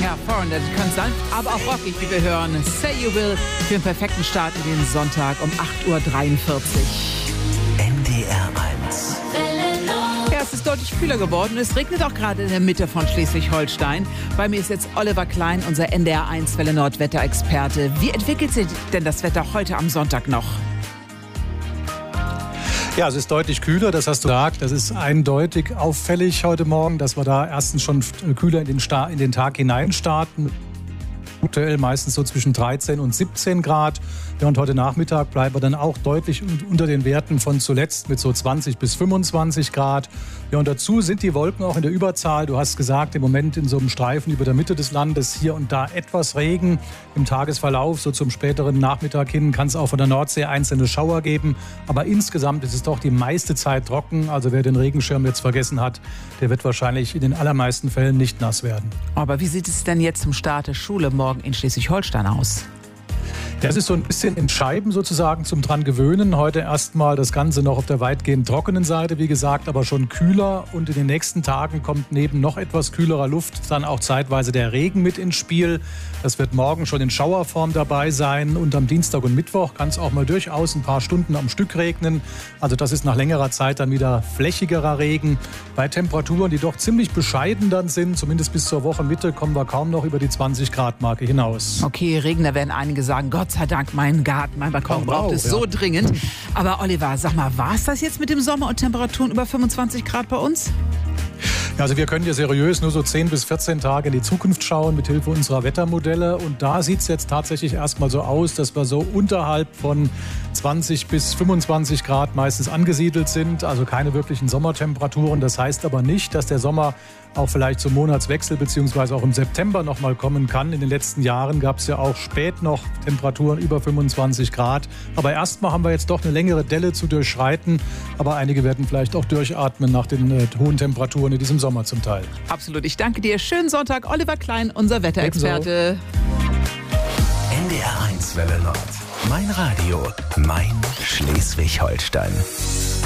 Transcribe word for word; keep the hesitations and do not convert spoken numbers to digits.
Ja, Foreign, das kann sanft, aber auch rockig, wie wir hören. Say You Will für den perfekten Start in den Sonntag um acht Uhr dreiundvierzig. N D R eins. Ja, es ist deutlich kühler geworden. Es regnet auch gerade in der Mitte von Schleswig-Holstein. Bei mir ist jetzt Oliver Klein, unser N D R eins Welle Nord Wetterexperte. Wie entwickelt sich denn das Wetter heute am Sonntag noch? Ja, es ist deutlich kühler, das hast du gesagt. Das ist eindeutig auffällig heute Morgen, dass wir da erstens schon kühler in den, Sta- in den Tag hineinstarten. Aktuell meistens so zwischen dreizehn und siebzehn Grad. Ja, und heute Nachmittag bleiben wir dann auch deutlich unter den Werten von zuletzt mit so zwanzig bis fünfundzwanzig Grad. Ja, und dazu sind die Wolken auch in der Überzahl. Du hast gesagt, im Moment in so einem Streifen über der Mitte des Landes hier und da etwas Regen. Im Tagesverlauf, so zum späteren Nachmittag hin, kann es auch von der Nordsee einzelne Schauer geben. Aber insgesamt ist es doch die meiste Zeit trocken. Also wer den Regenschirm jetzt vergessen hat, der wird wahrscheinlich in den allermeisten Fällen nicht nass werden. Aber wie sieht es denn jetzt zum Start der Schule morgen in Schleswig-Holstein aus? Das ist so ein bisschen in Scheiben sozusagen zum dran gewöhnen. Heute erstmal das Ganze noch auf der weitgehend trockenen Seite, wie gesagt, aber schon kühler. Und in den nächsten Tagen kommt neben noch etwas kühlerer Luft dann auch zeitweise der Regen mit ins Spiel. Das wird morgen schon in Schauerform dabei sein. Und am Dienstag und Mittwoch kann es auch mal durchaus ein paar Stunden am Stück regnen. Also das ist nach längerer Zeit dann wieder flächigerer Regen. Bei Temperaturen, die doch ziemlich bescheiden dann sind, zumindest bis zur Wochenmitte, kommen wir kaum noch über die zwanzig Grad Marke hinaus. Okay, Regen, da werden einige sagen, Gott sei Dank, mein Garten, mein Balkon Oh, braucht wow, es ja. so dringend. Aber Oliver, sag mal, war es das jetzt mit dem Sommer und Temperaturen über fünfundzwanzig Grad bei uns? Ja, also wir können ja seriös nur so zehn bis vierzehn Tage in die Zukunft schauen mit Hilfe unserer Wettermodelle. Und da sieht es jetzt tatsächlich erstmal so aus, dass wir so unterhalb von zwanzig bis fünfundzwanzig Grad meistens angesiedelt sind. Also keine wirklichen Sommertemperaturen. Das heißt aber nicht, dass der Sommer auch vielleicht zum Monatswechsel beziehungsweise auch im September noch mal kommen kann. In den letzten Jahren gab es ja auch spät noch Temperaturen über fünfundzwanzig Grad. Aber erstmal haben wir jetzt doch eine längere Delle zu durchschreiten. Aber einige werden vielleicht auch durchatmen nach den äh, hohen Temperaturen in diesem Sommer zum Teil. Absolut. Ich danke dir. Schönen Sonntag. Oliver Klein, unser Wetterexperte. N D R eins Welle Nord. Mein Radio, mein Schleswig-Holstein.